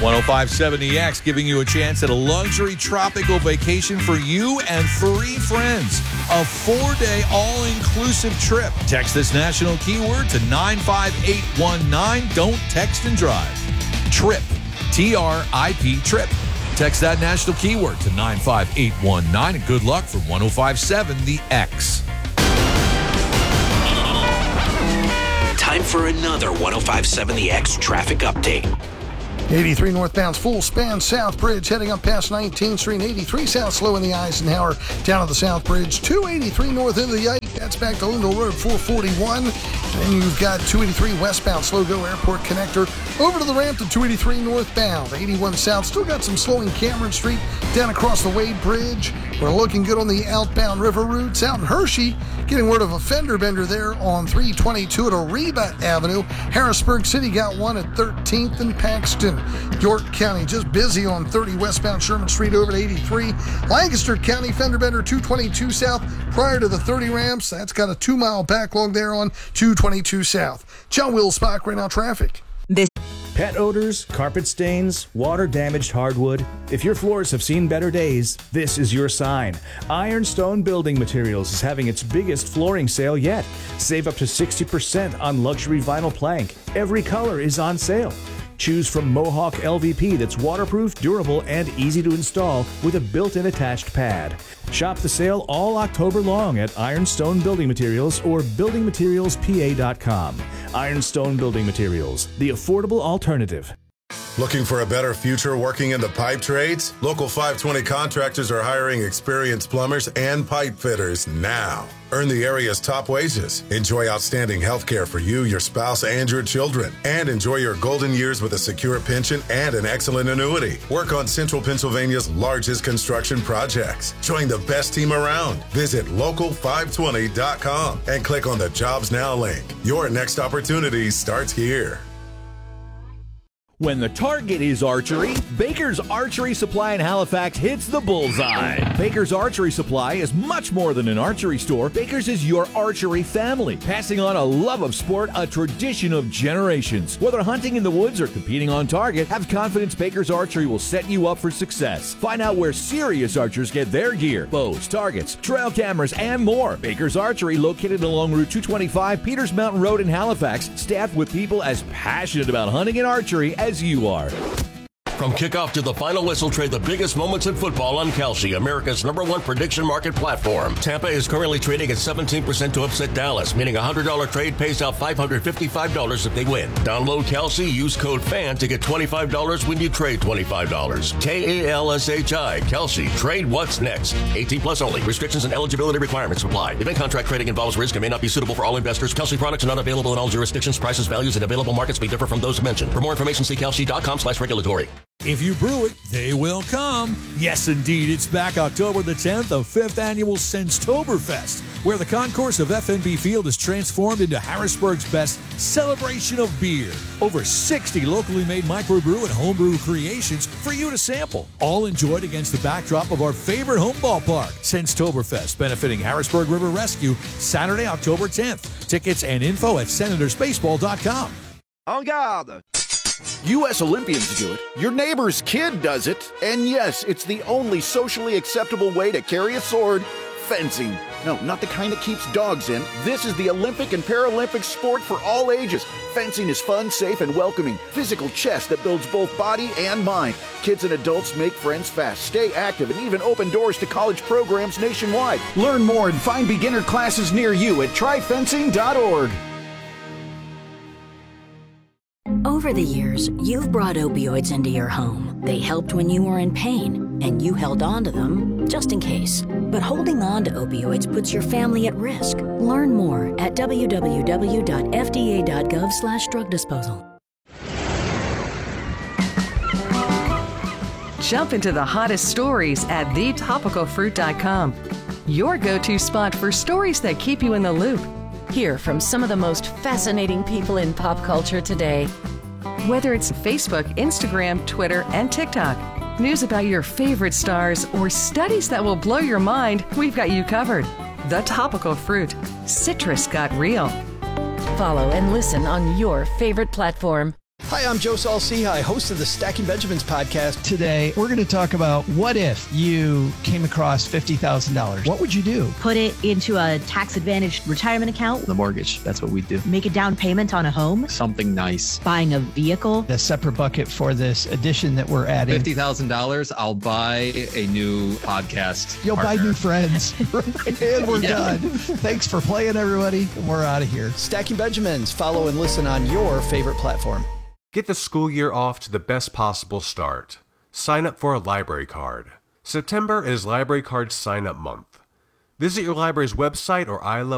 1057 EX giving you a chance at a luxury tropical vacation for you and 3 friends. A 4-day all-inclusive trip. Text this national keyword to 95819. Don't text and drive. TRIP. TRIP. TRIP. Text that national keyword to 95819. And good luck from 1057 The X. Time for another 1057 The X traffic update. 83 northbound's full span South Bridge heading up past 19th Street. 83 south slow in the Eisenhower down at the South Bridge. 283 north into the Ike. That's back to Lindell Road 441. And you've got 283 westbound Slogo Airport connector over to the ramp to 283 northbound. 81 south still got some slowing Cameron Street down across the Wade Bridge. We're looking good on the outbound river routes out in Hershey. Getting word of a fender bender there on 322 at Ariba Avenue. Harrisburg City got one at 13th and Paxton. York County just busy on 30 westbound Sherman Street over to 83. Lancaster County fender bender 222 south prior to the 30 ramps. That's got a 2-mile backlog there on 222 south. John Wilspach, right now traffic. Pet odors, carpet stains, water-damaged hardwood. If your floors have seen better days, this is your sign. Ironstone Building Materials is having its biggest flooring sale yet. Save up to 60% on luxury vinyl plank. Every color is on sale. Choose from Mohawk LVP that's waterproof, durable, and easy to install with a built-in attached pad. Shop the sale all October long at Ironstone Building Materials or buildingmaterialspa.com. Ironstone Building Materials, the affordable alternative. Looking for a better future working in the pipe trades? Local 520 Contractors are hiring experienced plumbers and pipe fitters now. Earn the area's top wages. Enjoy outstanding health care for you, your spouse, and your children. And enjoy your golden years with a secure pension and an excellent annuity. Work on Central Pennsylvania's largest construction projects. Join the best team around. Visit local520.com and click on the Jobs Now link. Your next opportunity starts here. When the target is archery, Baker's Archery Supply in Halifax hits the bullseye. Baker's Archery Supply is much more than an archery store. Baker's is your archery family, passing on a love of sport, a tradition of generations. Whether hunting in the woods or competing on target, have confidence Baker's Archery will set you up for success. Find out where serious archers get their gear, bows, targets, trail cameras, and more. Baker's Archery, located along Route 225, Peters Mountain Road in Halifax, staffed with people as passionate about hunting and archery as you are. From kickoff to the final whistle, trade the biggest moments in football on Kalshi, America's #1 prediction market platform. Tampa is currently trading at 17% to upset Dallas, meaning a $100 trade pays out $555 if they win. Download Kalshi, use code FAN to get $25 when you trade $25. Kalshi, Kalshi. Trade what's next. 18 plus only. Restrictions and eligibility requirements apply. Event contract trading involves risk and may not be suitable for all investors. Kalshi products are not available in all jurisdictions. Prices, values, and available markets may differ from those mentioned. For more information, see kalshi.com/regulatory. If you brew it, they will come. Yes, indeed, it's back October the 10th, the 5th annual Senstoberfest, where the concourse of FNB Field is transformed into Harrisburg's best celebration of beer. Over 60 locally made microbrew and homebrew creations for you to sample, all enjoyed against the backdrop of our favorite home ballpark, Senstoberfest, benefiting Harrisburg River Rescue, Saturday, October 10th. Tickets and info at senatorsbaseball.com. En garde! U.S. Olympians do it, your neighbor's kid does it, and yes, it's the only socially acceptable way to carry a sword, fencing. No, not the kind that keeps dogs in. This is the Olympic and Paralympic sport for all ages. Fencing is fun, safe, and welcoming. Physical chess that builds both body and mind. Kids and adults make friends fast, stay active, and even open doors to college programs nationwide. Learn more and find beginner classes near you at tryfencing.org. Over the years, you've brought opioids into your home. They helped when you were in pain, and you held on to them just in case. But holding on to opioids puts your family at risk. Learn more at www.fda.gov/drug disposal. Jump into the hottest stories at thetopicalfruit.com. Your go-to spot for stories that keep you in the loop. Hear from some of the most fascinating people in pop culture today. Whether it's Facebook, Instagram, Twitter, and TikTok, news about your favorite stars, or studies that will blow your mind, we've got you covered. The Topical Fruit. Citrus got real. Follow and listen on your favorite platform. Hi, I'm Joe Saul-Sehy, host of the Stacking Benjamins podcast. Today, we're going to talk about what if you came across $50,000? What would you do? Put it into a tax-advantaged retirement account. The mortgage. That's what we do. Make a down payment on a home. Something nice. Buying a vehicle. A separate bucket for this addition that we're adding. $50,000, I'll buy a new podcast. You'll partner. buy new friends. And we're done. Thanks for playing, everybody. We're out of here. Stacking Benjamins. Follow and listen on your favorite platform. Get the school year off to the best possible start. Sign up for a library card. September is Library Card Sign Up Month. Visit your library's website or